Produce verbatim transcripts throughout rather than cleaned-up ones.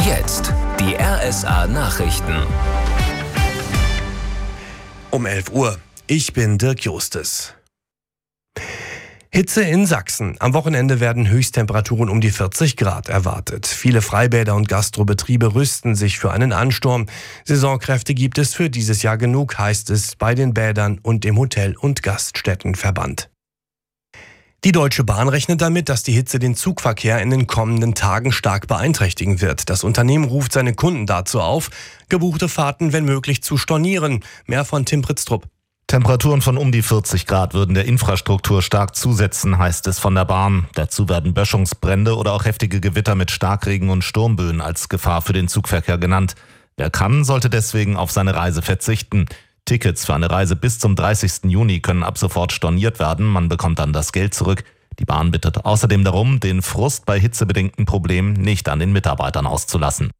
Jetzt die R S A-Nachrichten. Um elf Uhr. Ich bin Dirk Justes. Hitze in Sachsen. Am Wochenende werden Höchsttemperaturen um die vierzig Grad erwartet. Viele Freibäder und Gastrobetriebe rüsten sich für einen Ansturm. Saisonkräfte gibt es für dieses Jahr genug, heißt es bei den Bädern und dem Hotel- und Gaststättenverband. Die Deutsche Bahn rechnet damit, dass die Hitze den Zugverkehr in den kommenden Tagen stark beeinträchtigen wird. Das Unternehmen ruft seine Kunden dazu auf, gebuchte Fahrten wenn möglich zu stornieren. Mehr von Tim Pritztrup. Temperaturen von um die vierzig Grad würden der Infrastruktur stark zusetzen, heißt es von der Bahn. Dazu werden Böschungsbrände oder auch heftige Gewitter mit Starkregen und Sturmböen als Gefahr für den Zugverkehr genannt. Wer kann, sollte deswegen auf seine Reise verzichten. Tickets für eine Reise bis zum dreißigsten Juni können ab sofort storniert werden. Man bekommt dann das Geld zurück. Die Bahn bittet außerdem darum, den Frust bei hitzebedingten Problemen nicht an den Mitarbeitern auszulassen.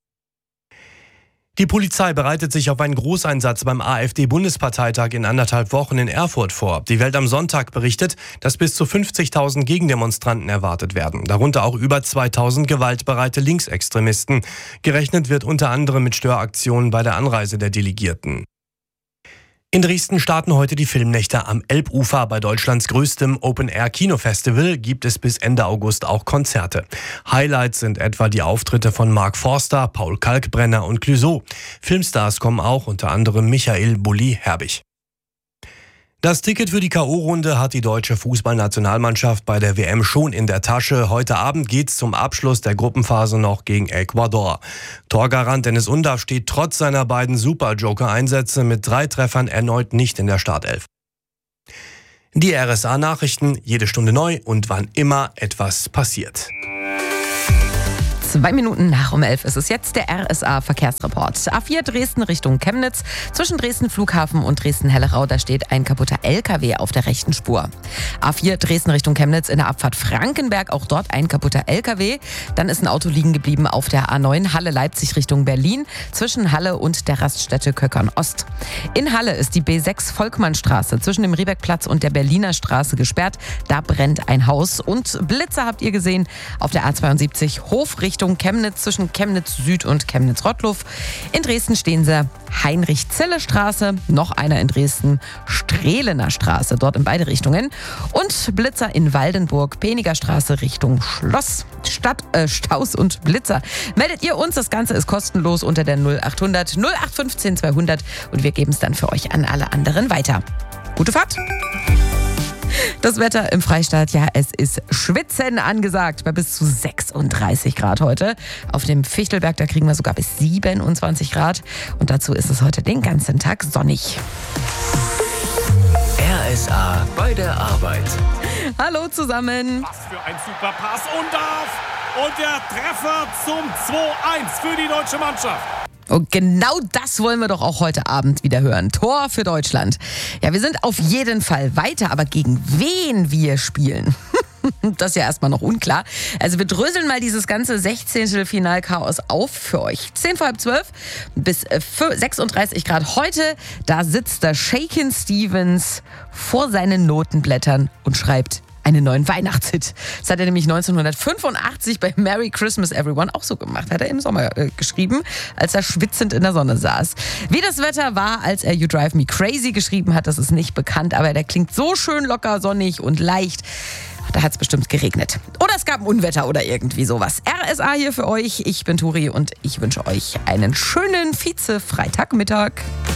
Die Polizei bereitet sich auf einen Großeinsatz beim AfD-Bundesparteitag in anderthalb Wochen in Erfurt vor. Die Welt am Sonntag berichtet, dass bis zu fünfzigtausend Gegendemonstranten erwartet werden. Darunter auch über zweitausend gewaltbereite Linksextremisten. Gerechnet wird unter anderem mit Störaktionen bei der Anreise der Delegierten. In Dresden starten heute die Filmnächte am Elbufer. Bei Deutschlands größtem Open-Air-Kinofestival gibt es bis Ende August auch Konzerte. Highlights sind etwa die Auftritte von Mark Forster, Paul Kalkbrenner und Clouseau. Filmstars kommen auch, unter anderem Michael Bulli-Herbig. Das Ticket für die K O-Runde hat die deutsche Fußballnationalmannschaft bei der W M schon in der Tasche. Heute Abend geht's zum Abschluss der Gruppenphase noch gegen Ecuador. Torgarant Dennis Undaff steht trotz seiner beiden Super-Joker-Einsätze mit drei Treffern erneut nicht in der Startelf. Die R S A-Nachrichten, jede Stunde neu und wann immer etwas passiert. Zwei Minuten nach um elf ist es jetzt der R S A-Verkehrsreport. A vier Dresden Richtung Chemnitz. Zwischen Dresden Flughafen und Dresden-Hellerau, da steht ein kaputter L K W auf der rechten Spur. A vier Dresden Richtung Chemnitz in der Abfahrt Frankenberg, auch dort ein kaputter L K W. Dann ist ein Auto liegen geblieben auf der A neun Halle-Leipzig Richtung Berlin. Zwischen Halle und der Raststätte Köckern-Ost. In Halle ist die B sechs Volkmannstraße zwischen dem Riebeckplatz und der Berliner Straße gesperrt. Da brennt ein Haus. Und Blitzer habt ihr gesehen auf der A zweiundsiebzig Hof Richtung Chemnitz zwischen Chemnitz Süd und Chemnitz-Rottluff. In Dresden stehen sie Heinrich-Zille-Straße, noch einer in Dresden Strehlener Straße, dort in beide Richtungen. Und Blitzer in Waldenburg, Peniger Straße Richtung Schloss. Stadt, äh, Staus und Blitzer. Meldet ihr uns, das Ganze ist kostenlos unter der null achthundert null acht fünfzehn zweihundert und wir geben es dann für euch an alle anderen weiter. Gute Fahrt! Das Wetter im Freistaat, ja, es ist Schwitzen angesagt bei bis zu sechsunddreißig Grad heute. Auf dem Fichtelberg, da kriegen wir sogar bis siebenundzwanzig Grad. Und dazu ist es heute den ganzen Tag sonnig. R S A bei der Arbeit. Hallo zusammen. Was für ein super Pass und auf. Und der Treffer zum zwei eins für die deutsche Mannschaft. Und genau das wollen wir doch auch heute Abend wieder hören. Tor für Deutschland. Ja, wir sind auf jeden Fall weiter, aber gegen wen wir spielen? Das ist ja erstmal noch unklar. Also wir dröseln mal dieses ganze Sechzehntelfinal-Chaos auf für euch. Zehn vor halb zwölf bis sechsunddreißig Grad heute. Da sitzt der Shakin' Stevens vor seinen Notenblättern und schreibt einen neuen Weihnachtshit. Das hat er nämlich neunzehnhundertfünfundachtzig bei Merry Christmas Everyone auch so gemacht. Hat er im Sommer äh, geschrieben, als er schwitzend in der Sonne saß. Wie das Wetter war, als er You Drive Me Crazy geschrieben hat, das ist nicht bekannt, aber der klingt so schön locker, sonnig und leicht. Da hat es bestimmt geregnet. Oder es gab ein Unwetter oder irgendwie sowas. R S A hier für euch. Ich bin Turi und ich wünsche euch einen schönen Vize-Freitagmittag.